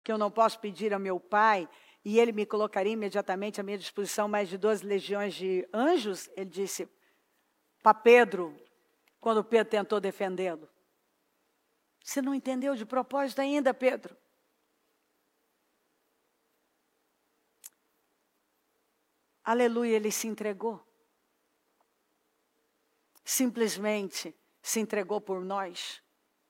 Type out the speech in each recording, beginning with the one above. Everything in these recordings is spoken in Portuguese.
que eu não posso pedir ao meu Pai, e ele me colocaria imediatamente à minha disposição mais de 12 legiões de anjos? Ele disse para Pedro, quando Pedro tentou defendê-lo. Você não entendeu de propósito ainda, Pedro? Aleluia, ele se entregou. Simplesmente se entregou por nós.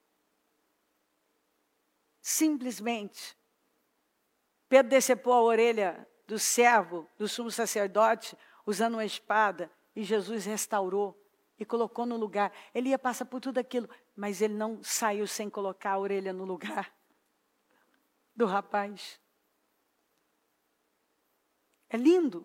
Simplesmente. Pedro decepou a orelha do servo, do sumo sacerdote, usando uma espada, e Jesus restaurou e colocou no lugar. Ele ia passar por tudo aquilo, mas ele não saiu sem colocar a orelha no lugar do rapaz. É lindo.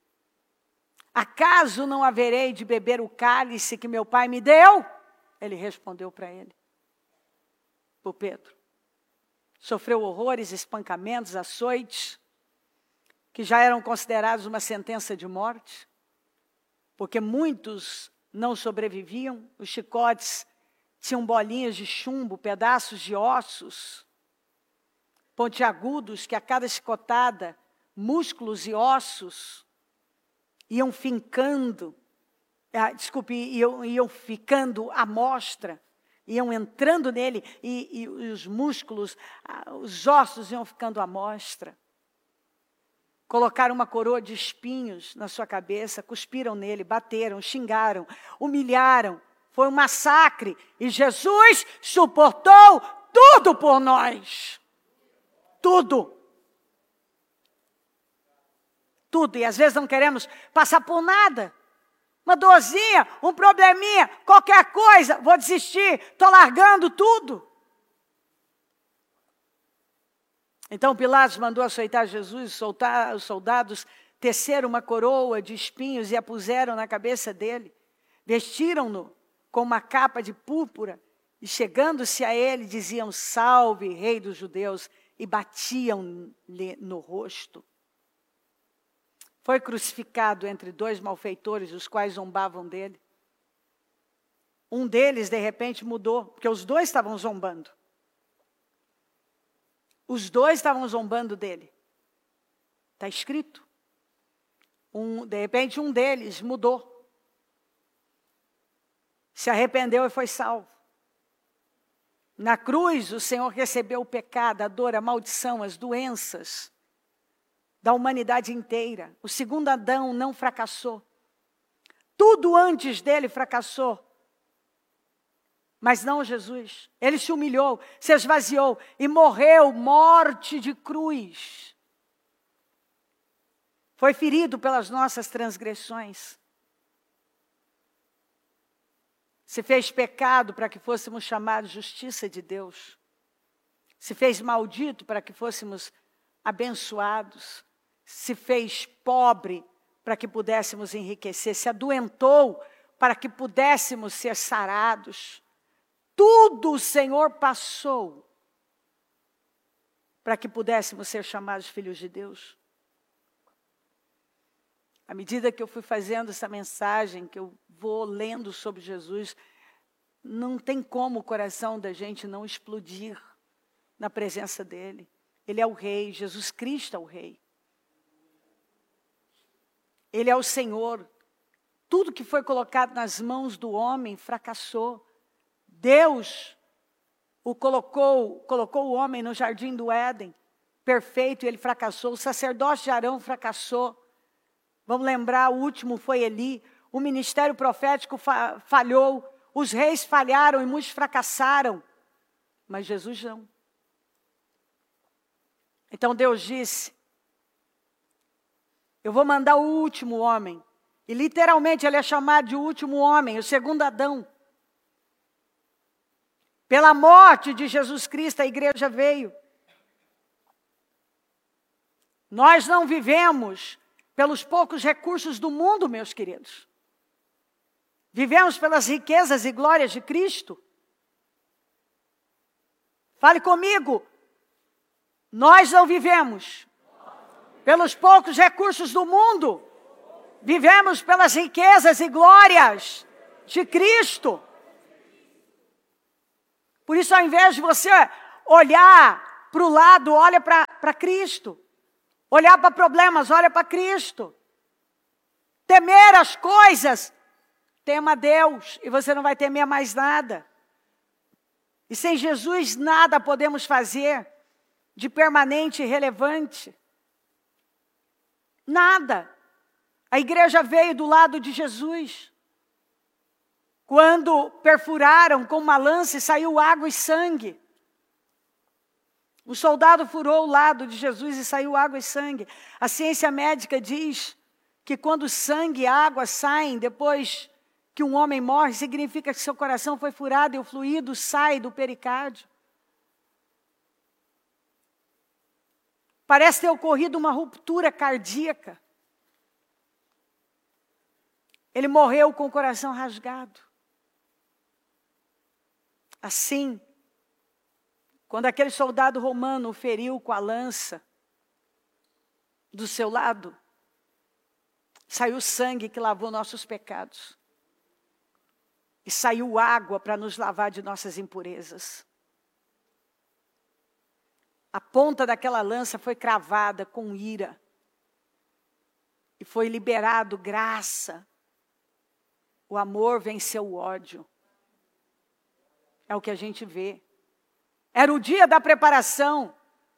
Acaso não haverei de beber o cálice que meu pai me deu? Ele respondeu para ele, para Pedro. Sofreu horrores, espancamentos, açoites, que já eram considerados uma sentença de morte, porque muitos não sobreviviam. Os chicotes tinham bolinhas de chumbo, pedaços de ossos, pontiagudos, que a cada chicotada, músculos e ossos iam fincando, iam ficando à mostra, iam entrando nele e os músculos, os ossos iam ficando à mostra. Colocaram uma coroa de espinhos na sua cabeça, cuspiram nele, bateram, xingaram, humilharam. Foi um massacre e Jesus suportou tudo por nós. Tudo. Tudo, e às vezes não queremos passar por nada. Uma dorzinha, um probleminha, qualquer coisa, vou desistir, estou largando tudo. Então Pilatos mandou açoitar Jesus, soltar os soldados, teceram uma coroa de espinhos e a puseram na cabeça dele. Vestiram-no com uma capa de púrpura e chegando-se a ele diziam, salve, rei dos judeus, e batiam-lhe no rosto. Foi crucificado entre dois malfeitores, os quais zombavam dele. Um deles, de repente, mudou, porque os dois estavam zombando. Os dois estavam zombando dele. Está escrito. De repente, um deles mudou. Se arrependeu e foi salvo. Na cruz, o Senhor recebeu o pecado, a dor, a maldição, as doenças da humanidade inteira. O segundo Adão não fracassou. Tudo antes dele fracassou. Mas não Jesus. Ele se humilhou, se esvaziou e morreu morte de cruz. Foi ferido pelas nossas transgressões. Se fez pecado para que fôssemos chamados justiça de Deus. Se fez maldito para que fôssemos abençoados. Se fez pobre para que pudéssemos enriquecer, se adoentou para que pudéssemos ser sarados. Tudo o Senhor passou para que pudéssemos ser chamados filhos de Deus. À medida que eu fui fazendo essa mensagem, que eu vou lendo sobre Jesus, não tem como o coração da gente não explodir na presença dele. Ele é o Rei, Jesus Cristo é o Rei. Ele é o Senhor. Tudo que foi colocado nas mãos do homem fracassou. Deus colocou o homem no jardim do Éden, perfeito, e ele fracassou. O sacerdócio de Arão fracassou. Vamos lembrar, o último foi Eli. O ministério profético falhou. Os reis falharam e muitos fracassaram. Mas Jesus não. Então Deus disse, eu vou mandar o último homem. E literalmente ele é chamado de último homem, o segundo Adão. Pela morte de Jesus Cristo, a igreja veio. Nós não vivemos pelos poucos recursos do mundo, meus queridos. Vivemos pelas riquezas e glórias de Cristo. Fale comigo. Nós não vivemos pelos poucos recursos do mundo. Vivemos pelas riquezas e glórias de Cristo. Por isso, ao invés de você olhar para o lado, olha para Cristo. Olhar para problemas, olha para Cristo. Temer as coisas, tema Deus, e você não vai temer mais nada. E sem Jesus nada podemos fazer de permanente e relevante. Nada. A igreja veio do lado de Jesus. Quando perfuraram com uma lança e saiu água e sangue. O soldado furou o lado de Jesus e saiu água e sangue. A ciência médica diz que quando sangue e água saem depois que um homem morre, significa que seu coração foi furado e o fluido sai do pericárdio. Parece ter ocorrido uma ruptura cardíaca. Ele morreu com o coração rasgado. Assim, quando aquele soldado romano o feriu com a lança do seu lado, saiu sangue que lavou nossos pecados. E saiu água para nos lavar de nossas impurezas. A ponta daquela lança foi cravada com ira. E foi liberado graça. O amor venceu o ódio. É o que a gente vê. Era o dia da preparação.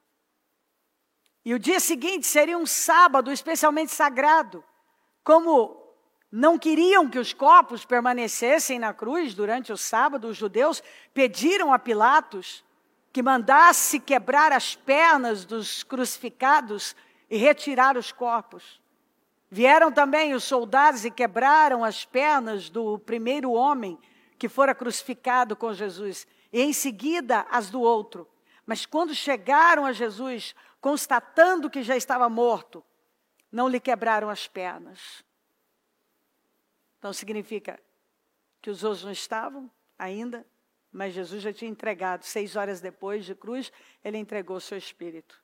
E o dia seguinte seria um sábado especialmente sagrado. Como não queriam que os corpos permanecessem na cruz durante o sábado, os judeus pediram a Pilatos que mandasse quebrar as pernas dos crucificados e retirar os corpos. Vieram também os soldados e quebraram as pernas do primeiro homem que fora crucificado com Jesus, e em seguida as do outro. Mas quando chegaram a Jesus, constatando que já estava morto, não lhe quebraram as pernas. Então significa que os outros não estavam ainda, mas Jesus já tinha entregado. 6 horas depois de cruz, ele entregou o seu espírito.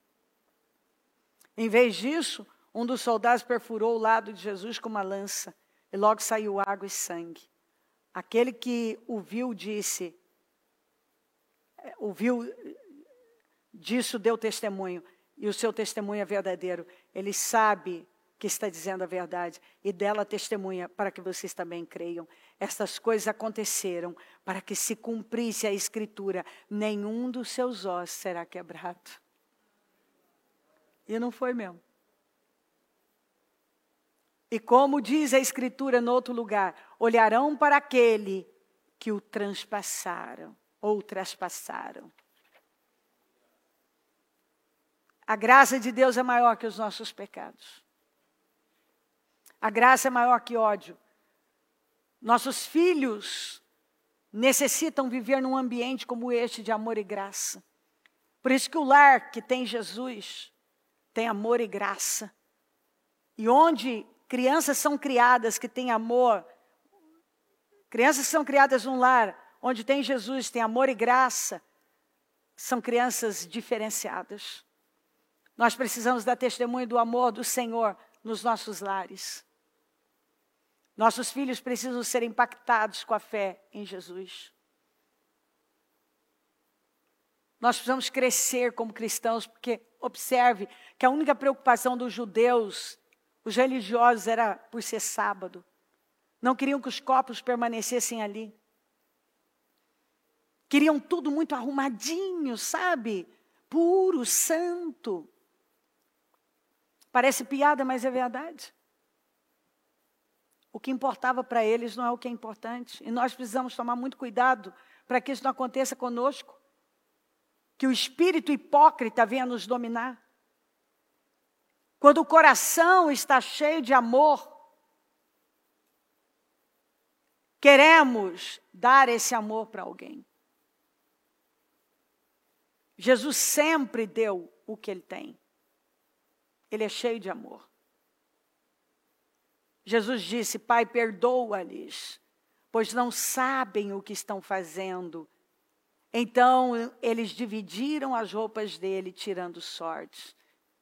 Em vez disso, um dos soldados perfurou o lado de Jesus com uma lança, e logo saiu água e sangue. Aquele que o viu disse, disso deu testemunho, e o seu testemunho é verdadeiro. Ele sabe que está dizendo a verdade, e dela testemunha para que vocês também creiam. Estas coisas aconteceram para que se cumprisse a Escritura, nenhum dos seus ossos será quebrado. E não foi mesmo. E como diz a Escritura no outro lugar, olharão para aquele que o transpassaram, ou traspassaram. A graça de Deus é maior que os nossos pecados. A graça é maior que ódio. Nossos filhos necessitam viver num ambiente como este de amor e graça. Por isso que o lar que tem Jesus tem amor e graça. E onde crianças são criadas que têm amor, crianças que são criadas num lar onde tem Jesus, tem amor e graça, são crianças diferenciadas. Nós precisamos dar testemunho do amor do Senhor nos nossos lares. Nossos filhos precisam ser impactados com a fé em Jesus. Nós precisamos crescer como cristãos, porque observe que a única preocupação dos judeus, os religiosos, era por ser sábado. Não queriam que os corpos permanecessem ali. Queriam tudo muito arrumadinho, sabe? Puro, santo. Parece piada, mas é verdade. O que importava para eles não é o que é importante. E nós precisamos tomar muito cuidado para que isso não aconteça conosco. Que o espírito hipócrita venha nos dominar. Quando o coração está cheio de amor, queremos dar esse amor para alguém. Jesus sempre deu o que ele tem. Ele é cheio de amor. Jesus disse, Pai, perdoa-lhes, pois não sabem o que estão fazendo. Então, eles dividiram as roupas dele, tirando sortes.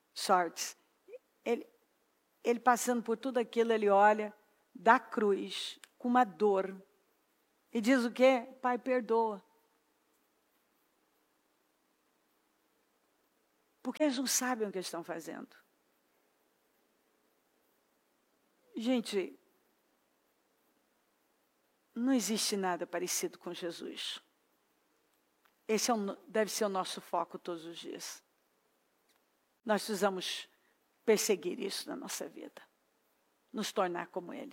Ele passando por tudo aquilo, ele olha da cruz com uma dor. E diz o quê? Pai, perdoa. Porque eles não sabem o que estão fazendo. Gente, não existe nada parecido com Jesus. Esse deve ser o nosso foco todos os dias. Nós precisamos perseguir isso na nossa vida. Nos tornar como Ele.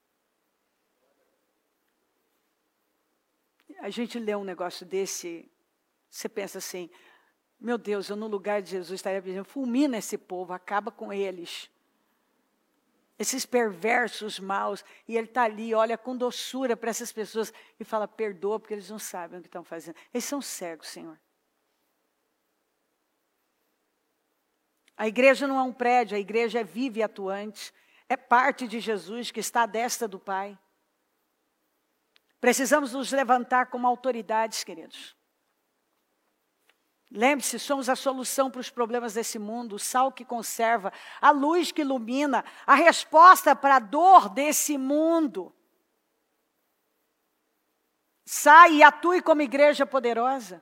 A gente lê um negócio desse, você pensa assim, meu Deus, eu no lugar de Jesus estaria dizendo, fulmina esse povo, acaba com eles. Esses perversos maus, e Ele está ali, olha com doçura para essas pessoas e fala, perdoa, porque eles não sabem o que estão fazendo. Eles são cegos, Senhor. A igreja não é um prédio, a igreja é viva e atuante. É parte de Jesus que está à destra do Pai. Precisamos nos levantar como autoridades, queridos. Lembre-se, somos a solução para os problemas desse mundo, o sal que conserva, a luz que ilumina, a resposta para a dor desse mundo. Sai e atue como igreja poderosa.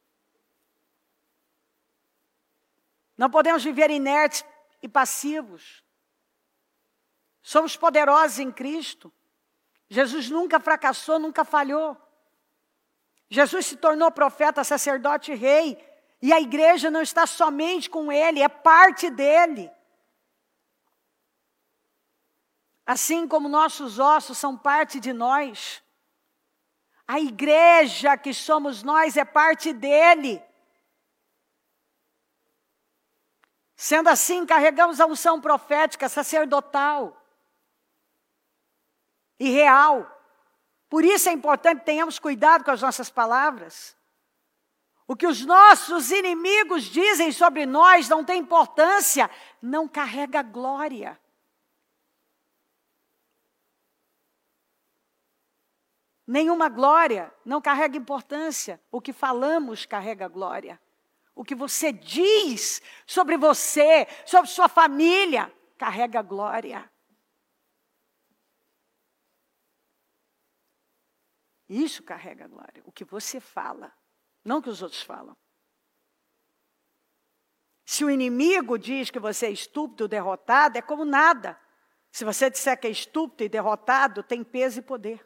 Não podemos viver inertes e passivos. Somos poderosos em Cristo. Jesus nunca fracassou, nunca falhou. Jesus se tornou profeta, sacerdote e rei. E a igreja não está somente com Ele, é parte dEle. Assim como nossos ossos são parte de nós, a igreja que somos nós é parte dEle. Sendo assim, carregamos a unção profética, sacerdotal e real. Por isso é importante que tenhamos cuidado com as nossas palavras. O que os nossos inimigos dizem sobre nós não tem importância, não carrega glória. Nenhuma glória não carrega importância. O que falamos carrega glória. O que você diz sobre você, sobre sua família, carrega glória. Isso carrega glória. O que você fala, não o que os outros falam. Se o inimigo diz que você é estúpido, derrotado, é como nada. Se você disser que é estúpido e derrotado, tem peso e poder.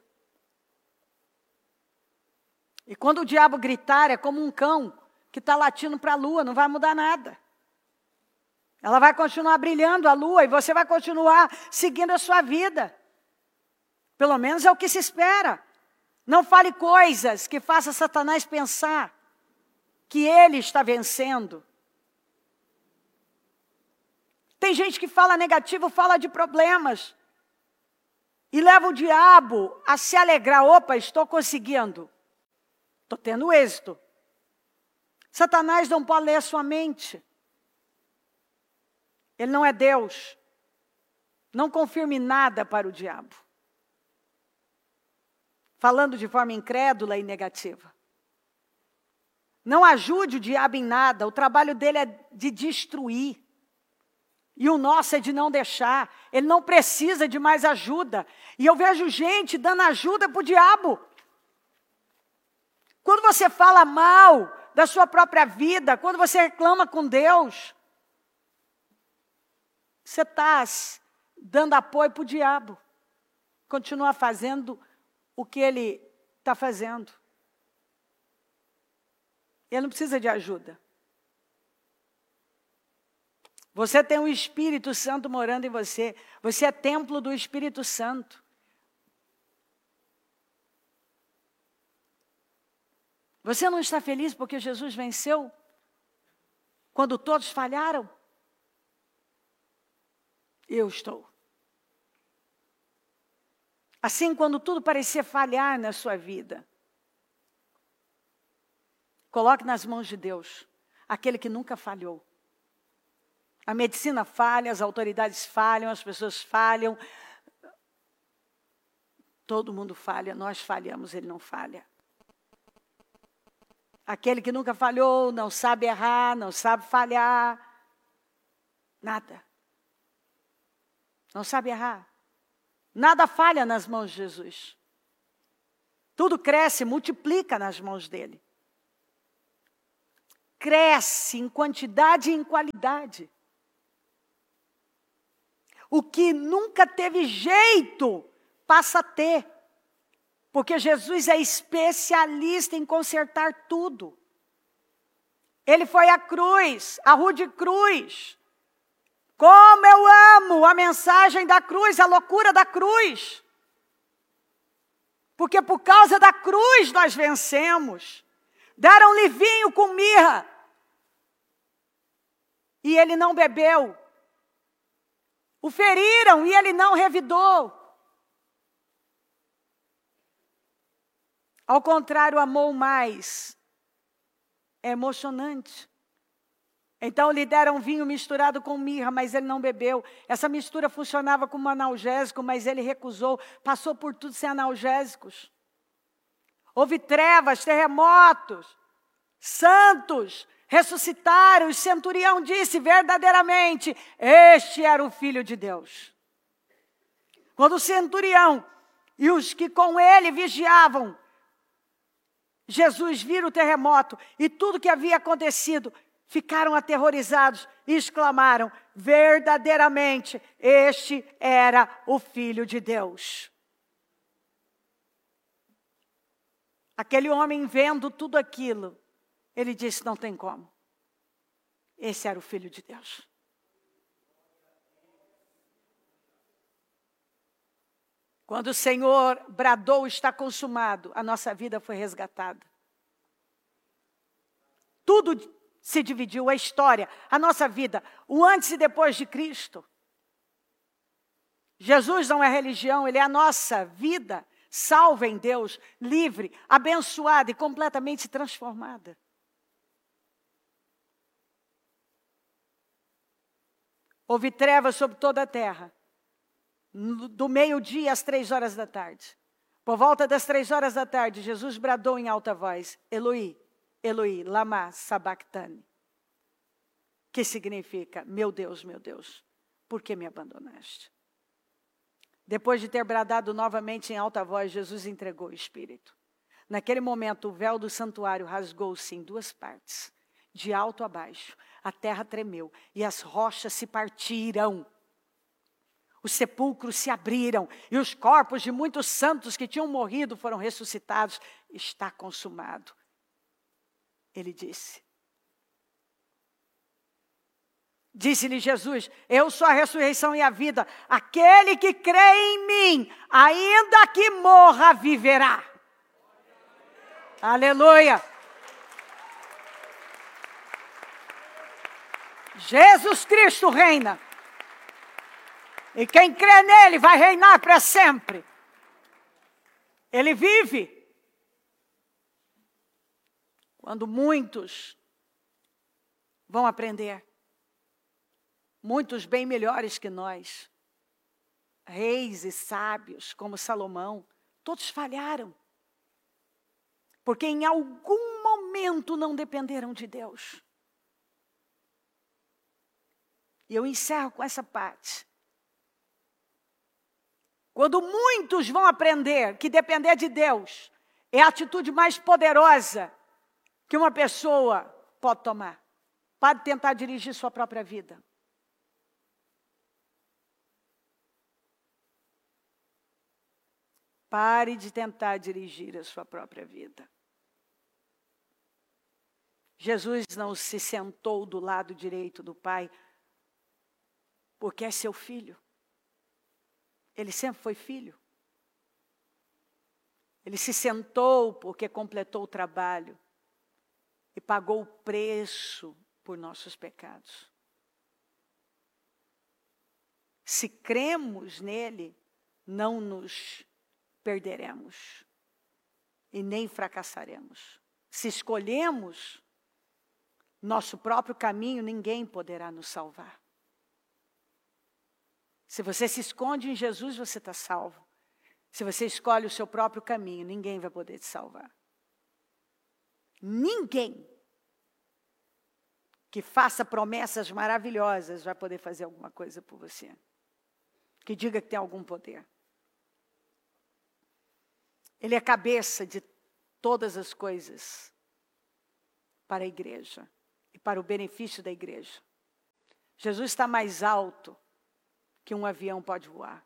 E quando o diabo gritar, é como um cão que está latindo para a lua, não vai mudar nada. Ela vai continuar brilhando a lua e você vai continuar seguindo a sua vida. Pelo menos é o que se espera. Não fale coisas que façam Satanás pensar que ele está vencendo. Tem gente que fala negativo, fala de problemas. E leva o diabo a se alegrar. Opa, estou conseguindo. Estou tendo êxito. Satanás não pode ler a sua mente. Ele não é Deus. Não confirme nada para o diabo. Falando de forma incrédula e negativa. Não ajude o diabo em nada. O trabalho dele é de destruir. E o nosso é de não deixar. Ele não precisa de mais ajuda. E eu vejo gente dando ajuda para o diabo. Quando você fala mal da sua própria vida, quando você reclama com Deus, você está dando apoio para o diabo. Continua fazendo o que ele está fazendo. Ele não precisa de ajuda. Você tem o Espírito Santo morando em você. Você é templo do Espírito Santo. Você não está feliz porque Jesus venceu? Quando todos falharam? Eu estou. Assim, quando tudo parecia falhar na sua vida, coloque nas mãos de Deus, aquele que nunca falhou. A medicina falha, as autoridades falham, as pessoas falham. Todo mundo falha, nós falhamos, ele não falha. Aquele que nunca falhou, não sabe errar, não sabe falhar. Nada. Não sabe errar. Nada falha nas mãos de Jesus. Tudo cresce, multiplica nas mãos dele. cresce em quantidade e em qualidade. O que nunca teve jeito, passa a ter. Porque Jesus é especialista em consertar tudo. Ele foi à cruz, a rude cruz. Como eu amo a mensagem da cruz, a loucura da cruz. Porque por causa da cruz nós vencemos. Deram-lhe vinho com mirra. E ele não bebeu. O feriram e ele não revidou. Ao contrário, amou mais. É emocionante. Então lhe deram vinho misturado com mirra, mas ele não bebeu. Essa mistura funcionava como analgésico, mas ele recusou. Passou por tudo sem analgésicos. Houve trevas, terremotos, santos ressuscitaram. O centurião disse verdadeiramente, este era o Filho de Deus. Quando o centurião e os que com ele vigiavam, Jesus viram o terremoto e tudo que havia acontecido, ficaram aterrorizados e exclamaram, verdadeiramente, este era o Filho de Deus. Aquele homem vendo tudo aquilo, ele disse, não tem como. Esse era o Filho de Deus. Quando o Senhor bradou, está consumado, a nossa vida foi resgatada. Tudo se dividiu, a história, a nossa vida, o antes e depois de Cristo. Jesus não é religião, ele é a nossa vida, salva em Deus, livre, abençoada e completamente transformada. Houve trevas sobre toda a terra. Do meio-dia às 3 horas da tarde. Por volta das 3 horas da tarde, Jesus bradou em alta voz, Eloi, Eloi, lama sabachthani. Que significa, meu Deus, por que me abandonaste? Depois de ter bradado novamente em alta voz, Jesus entregou o Espírito. Naquele momento, o véu do santuário rasgou-se em 2 partes, de alto a baixo. A terra tremeu e as rochas se partiram. Os sepulcros se abriram e os corpos de muitos santos que tinham morrido foram ressuscitados. Está consumado. Ele disse. Disse-lhe Jesus, eu sou a ressurreição e a vida. Aquele que crê em mim, ainda que morra, viverá. Aleluia. Jesus Cristo reina. E quem crê nele vai reinar para sempre. Ele vive. Quando muitos vão aprender, muitos bem melhores que nós, reis e sábios como Salomão, todos falharam. Porque em algum momento não dependeram de Deus. E eu encerro com essa parte. Quando muitos vão aprender que depender de Deus é a atitude mais poderosa que uma pessoa pode tomar. Pare de tentar dirigir sua própria vida. Pare de tentar dirigir a sua própria vida. Jesus não se sentou do lado direito do Pai porque é seu filho. Ele sempre foi filho. Ele se sentou porque completou o trabalho e pagou o preço por nossos pecados. Se cremos nele, não nos perderemos e nem fracassaremos. Se escolhemos nosso próprio caminho, ninguém poderá nos salvar. Se você se esconde em Jesus, você está salvo. Se você escolhe o seu próprio caminho, ninguém vai poder te salvar. Ninguém que faça promessas maravilhosas vai poder fazer alguma coisa por você. Que diga que tem algum poder. Ele é a cabeça de todas as coisas para a igreja. e para o benefício da igreja. Jesus está mais alto que um avião pode voar.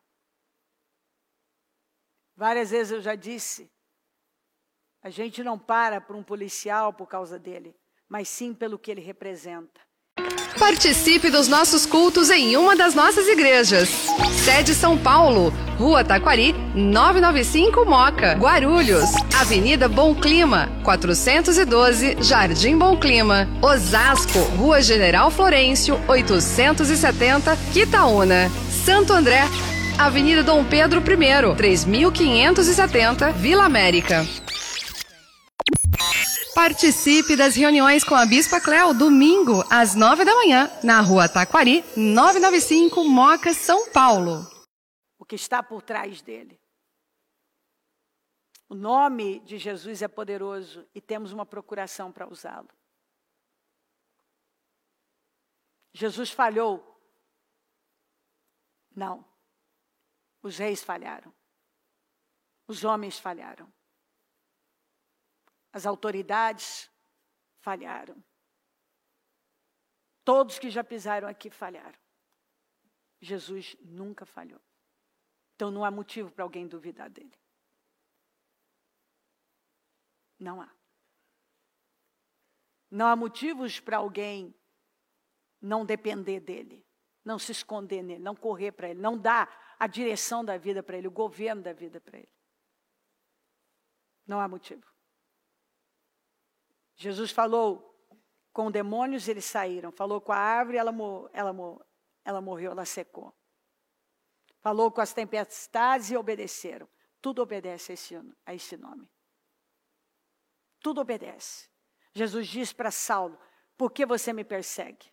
Várias vezes eu já disse, a gente não para por um policial por causa dele, mas sim pelo que ele representa. Participe dos nossos cultos em uma das nossas igrejas. Sede São Paulo, Rua Taquari, 995 Moca, Guarulhos. Avenida Bom Clima, 412, Jardim Bom Clima. Osasco, Rua General Florencio, 870, Quitaúna. Santo André, Avenida Dom Pedro I, 3570, Vila América. Participe das reuniões com a Bispa Cléo, domingo, às 9 da manhã, na Rua Taquari, 995, Moca, São Paulo. O que está por trás dele. O nome de Jesus é poderoso e temos uma procuração para usá-lo. Jesus falhou? Não. Os reis falharam. Os homens falharam. As autoridades falharam. Todos que já pisaram aqui falharam. Jesus nunca falhou. Então não há motivo para alguém duvidar dele. Não há. Não há motivos para alguém não depender dele, não se esconder nele, não correr para ele, não dar a direção da vida para ele, o governo da vida para ele. Não há motivo. Jesus falou com demônios, eles saíram. Falou com a árvore, ela morreu, ela secou. Falou com as tempestades e obedeceram. Tudo obedece a esse nome. Tudo obedece. Jesus diz para Saulo, por que você me persegue?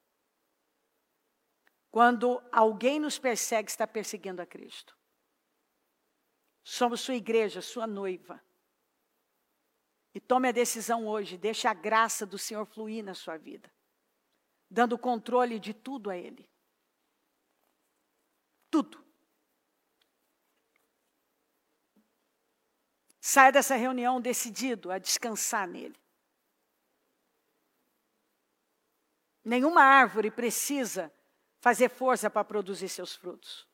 Quando alguém nos persegue, está perseguindo a Cristo. Somos sua igreja, sua noiva. E tome a decisão hoje, deixe a graça do Senhor fluir na sua vida. Dando controle de tudo a Ele. Tudo. Saia dessa reunião decidido a descansar nele. Nenhuma árvore precisa fazer força para produzir seus frutos.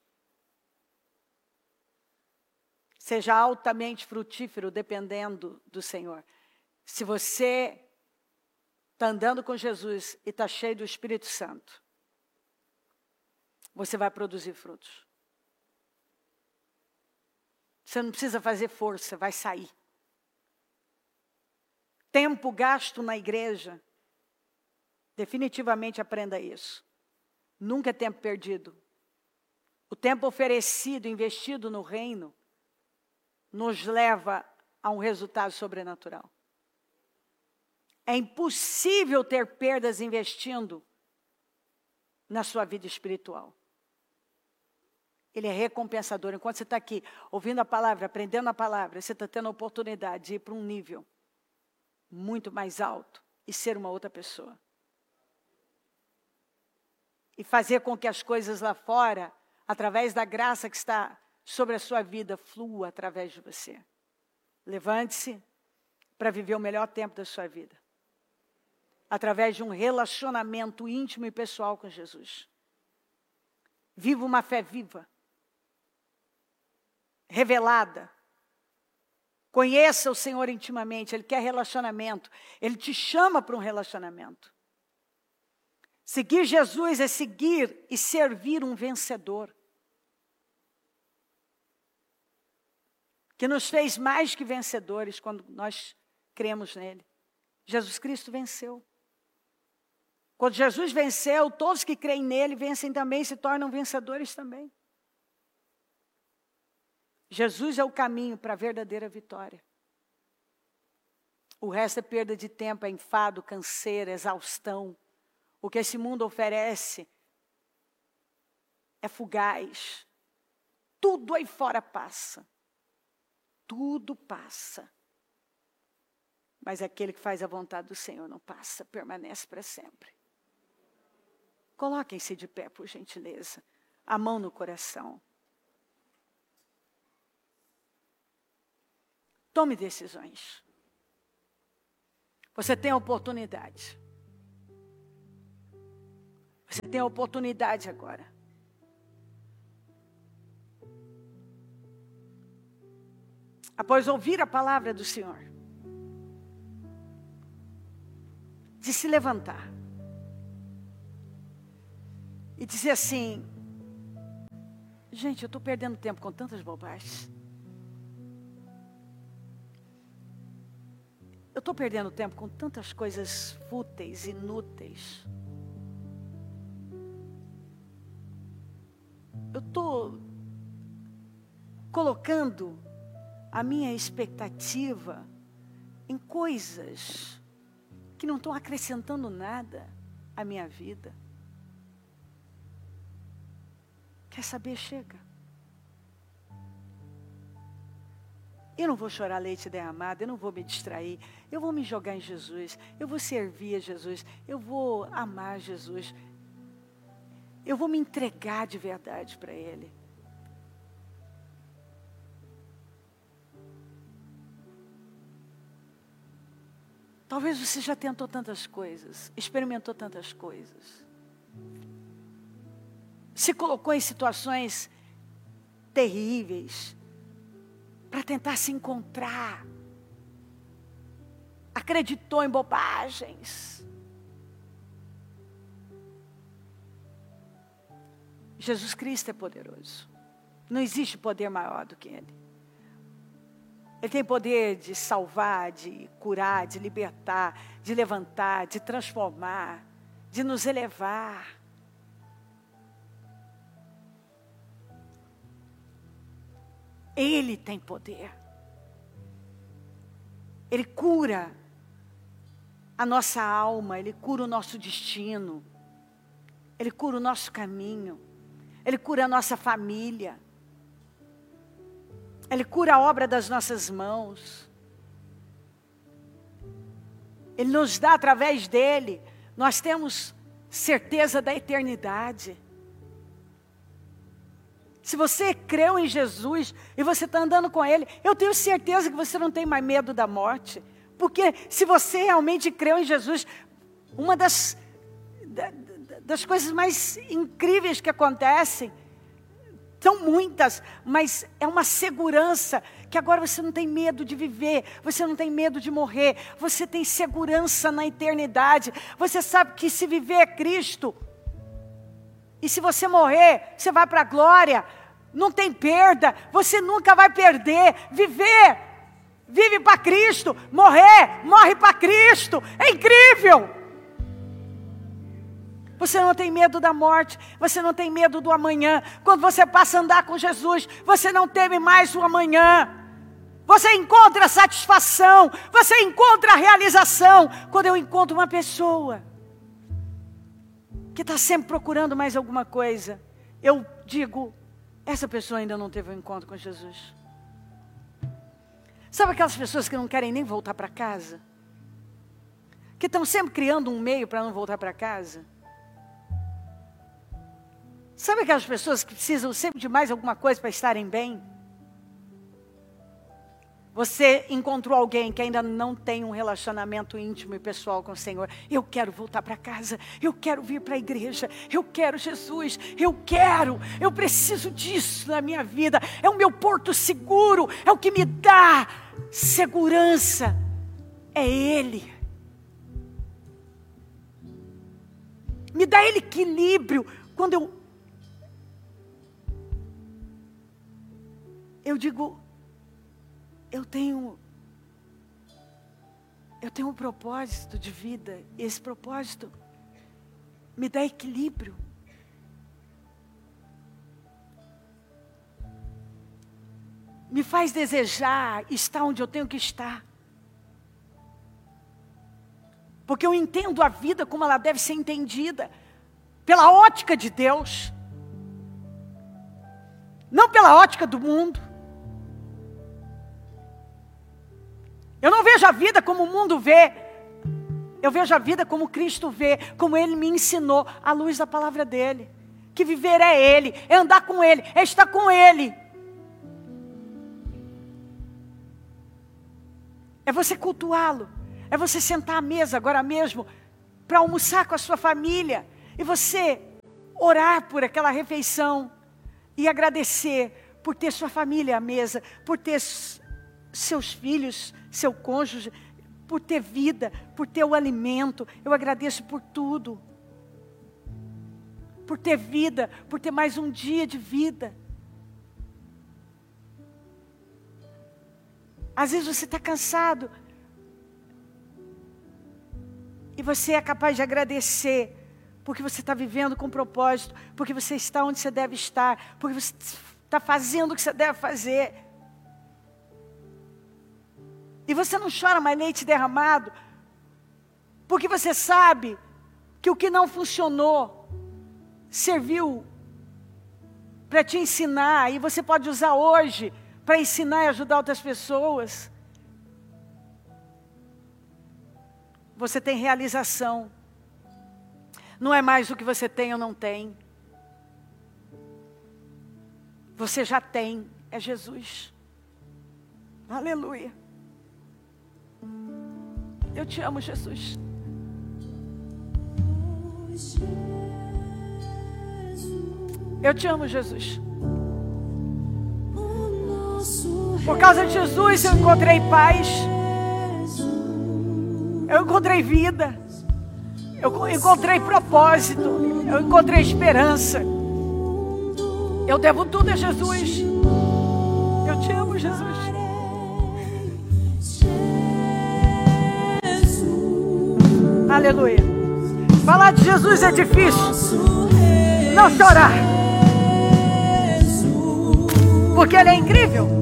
Seja altamente frutífero dependendo do Senhor. Se você está andando com Jesus e está cheio do Espírito Santo, você vai produzir frutos. Você não precisa fazer força, vai sair. Tempo gasto na igreja, definitivamente aprenda isso. Nunca é tempo perdido. O tempo oferecido, investido no reino, nos leva a um resultado sobrenatural. É impossível ter perdas investindo na sua vida espiritual. Ele é recompensador. Enquanto você está aqui, ouvindo a palavra, aprendendo a palavra, você está tendo a oportunidade de ir para um nível muito mais alto e ser uma outra pessoa. E fazer com que as coisas lá fora, através da graça que está sobre a sua vida, flua através de você. Levante-se para viver o melhor tempo da sua vida. Através de um relacionamento íntimo e pessoal com Jesus. Viva uma fé viva. Revelada. Conheça o Senhor intimamente. Ele quer relacionamento. Ele te chama para um relacionamento. Seguir Jesus é seguir e servir um vencedor. Que nos fez mais que vencedores quando nós cremos nele. Jesus Cristo venceu. Quando Jesus venceu, todos que creem nele vencem também, se tornam vencedores também. Jesus é o caminho para a verdadeira vitória. O resto é perda de tempo, é enfado, canseira, exaustão. O que esse mundo oferece é fugaz. Tudo aí fora passa. Tudo passa. Mas aquele que faz a vontade do Senhor não passa, permanece para sempre. Coloquem-se de pé, por gentileza. A mão no coração. Tome decisões. Você tem a oportunidade Você tem a oportunidade agora. Após ouvir a palavra do Senhor, de se levantar e dizer assim: gente, eu estou perdendo tempo com tantas bobagens. Eu estou perdendo tempo com tantas coisas fúteis, inúteis. Eu estou colocando a minha expectativa em coisas que não estão acrescentando nada à minha vida. Quer saber? Chega. Eu não vou chorar leite derramado, eu não vou me distrair. Eu vou me jogar em Jesus, eu vou servir a Jesus, eu vou amar Jesus. Eu vou me entregar de verdade para Ele. Talvez você já tentou tantas coisas, experimentou tantas coisas. Se colocou em situações terríveis para tentar se encontrar. Acreditou em bobagens. Jesus Cristo é poderoso. Não existe poder maior do que Ele. Ele tem poder de salvar, de curar, de libertar, de levantar, de transformar, de nos elevar. Ele tem poder. Ele cura a nossa alma, Ele cura o nosso destino, Ele cura o nosso caminho, Ele cura a nossa família, Ele cura a obra das nossas mãos. Ele nos dá, através dEle, nós temos certeza da eternidade. Se você creu em Jesus e você está andando com Ele, eu tenho certeza que você não tem mais medo da morte. Porque se você realmente creu em Jesus, uma das coisas mais incríveis que acontecem, são muitas, mas é uma segurança que agora você não tem medo de viver, você não tem medo de morrer, você tem segurança na eternidade. Você sabe que se viver é Cristo, e se você morrer, você vai para a glória. Não tem perda, você nunca vai perder. Viver, vive para Cristo. Morrer, morre para Cristo. É incrível. Você não tem medo da morte, você não tem medo do amanhã. Quando você passa a andar com Jesus, você não teme mais o amanhã. Você encontra satisfação, você encontra realização. Quando eu encontro uma pessoa que está sempre procurando mais alguma coisa, eu digo: essa pessoa ainda não teve um encontro com Jesus. Sabe aquelas pessoas que não querem nem voltar para casa? Que estão sempre criando um meio para não voltar para casa? Sabe aquelas pessoas que precisam sempre de mais alguma coisa para estarem bem? Você encontrou alguém que ainda não tem um relacionamento íntimo e pessoal com o Senhor. Eu quero voltar para casa, eu quero vir para a igreja, eu quero Jesus, eu preciso disso na minha vida. É o meu porto seguro, é o que me dá segurança, é Ele. Me dá equilíbrio. Quando eu digo, eu tenho um propósito de vida. Esse propósito me dá equilíbrio. Me faz desejar estar onde eu tenho que estar. Porque eu entendo a vida como ela deve ser entendida. Pela ótica de Deus. Não pela ótica do mundo. Eu não vejo a vida como o mundo vê. Eu vejo a vida como Cristo vê, como Ele me ensinou, à luz da palavra dEle. Que viver é Ele, é andar com Ele, é estar com Ele. É você cultuá-lo, é você sentar à mesa agora mesmo, para almoçar com a sua família, E você orar por aquela refeição e agradecer por ter sua família à mesa, por ter seus filhos, seu cônjuge, por ter vida, por ter o alimento. Eu agradeço por tudo. Por ter vida, por ter mais um dia de vida. Às vezes você está cansado. E você é capaz de agradecer. Porque você está vivendo com propósito. Porque você está onde você deve estar. Porque você está fazendo o que você deve fazer. E você não chora mais leite derramado. Porque você sabe que o que não funcionou serviu para te ensinar. E você pode usar hoje para ensinar e ajudar outras pessoas. Você tem realização. Não é mais o que você tem ou não tem. Você já tem, é Jesus. Aleluia. Eu te amo, Jesus. Eu te amo, Jesus. Por causa de Jesus eu encontrei paz. Eu encontrei vida. Eu encontrei propósito. Eu encontrei esperança. Eu devo tudo a Jesus. Eu te amo, Jesus. Aleluia. Falar de Jesus é difícil. Não chorar. Porque Ele é incrível.